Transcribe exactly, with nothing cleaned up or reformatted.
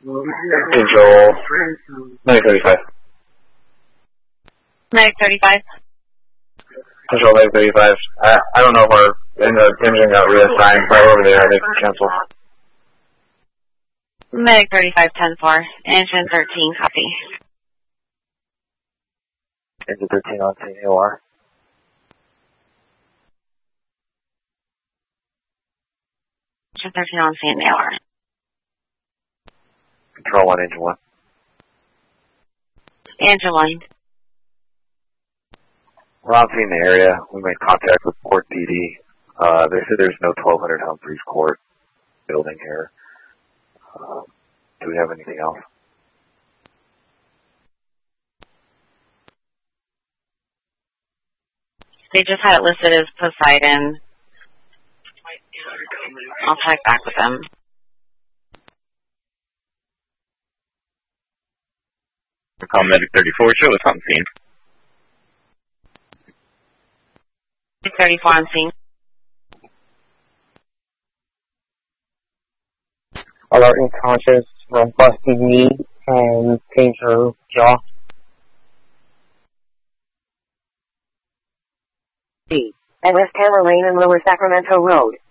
Angel, Medic thirty-five. Medic thirty-five. Angel, Medic thirty-five. I, I don't know if our imaging got reassigned right over there. I think cancel. Medic thirty-five, ten four. Engine thirteen, copy. Engine thirteen on scene, A O R. Engine thirteen on scene, A O R. Control one, engine one. Engine one. We're on scene in the area. We made contact with Port D D. Uh, they said there's no twelve hundred Humphreys Court building here. Uh, do we have anything else? They just had it listed as Poseidon. I'll check back with them. Call Medic thirty-four, show us on scene. Medic thirty-four on scene. Alert unconscious from busted knee and painter jaw. And West Taylor Lane and Lower Sacramento Road.